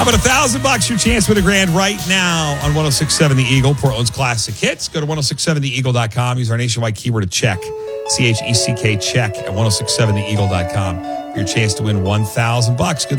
How about $1,000? Your chance with a grand right now on 106.7 The Eagle, Portland's classic hits. Go to 1067theeagle.com. Use our nationwide keyword to check. CHECK check at 1067theeagle.com for your chance to win $1,000. Good luck.